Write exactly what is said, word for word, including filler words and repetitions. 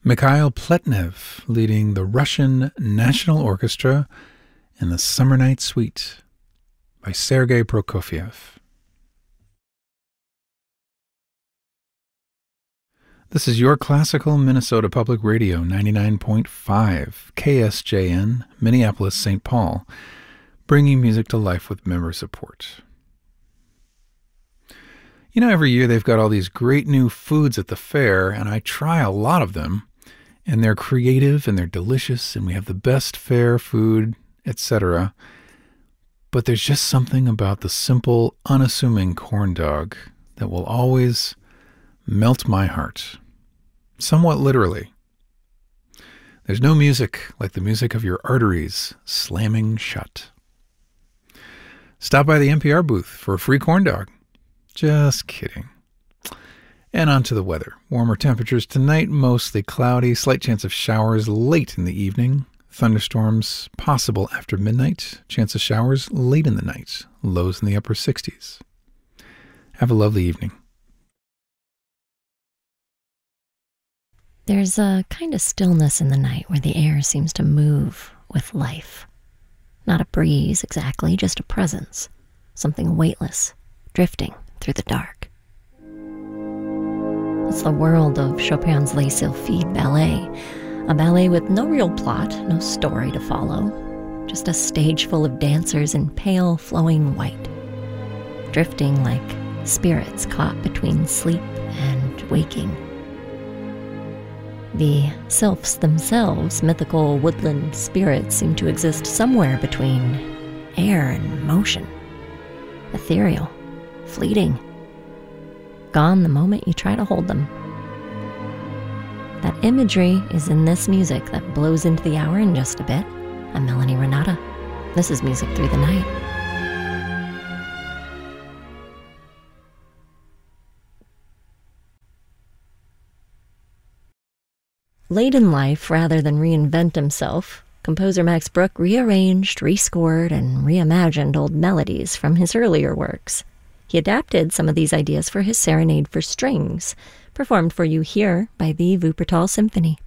Mikhail Pletnev leading the Russian National Orchestra in the Summer Night Suite by Sergei Prokofiev. This is your classical Minnesota Public Radio, ninety-nine point five, K S J N, Minneapolis, Saint Paul, bringing music to life with member support. You know, every year they've got all these great new foods at the fair, and I try a lot of them, and they're creative and they're delicious, and we have the best fair food, et cetera. But there's just something about the simple, unassuming corn dog that will always melt my heart, somewhat literally. There's no music like the music of your arteries slamming shut. Stop by the N P R booth for a free corn dog. Just kidding. And on to the weather. Warmer temperatures tonight, mostly cloudy, slight chance of showers late in the evening. Thunderstorms possible after midnight. Chance of showers late in the night. Lows in the upper sixties. Have a lovely evening. There's a kind of stillness in the night where the air seems to move with life. Not a breeze exactly, just a presence. Something weightless, drifting through the dark. It's the world of Chopin's Les Sylphides ballet, a ballet with no real plot, no story to follow, just a stage full of dancers in pale, flowing white, drifting like spirits caught between sleep and waking. The sylphs themselves, mythical woodland spirits, seem to exist somewhere between air and motion, ethereal, fleeting, gone the moment you try to hold them. That imagery is in this music that blows into the hour in just a bit. I'm Melanie Renata. This is Music Through the Night. Late in life, rather than reinvent himself, composer Max Bruch rearranged, rescored, and reimagined old melodies from his earlier works. He adapted some of these ideas for his Serenade for Strings, performed for you here by the Wuppertal Symphony.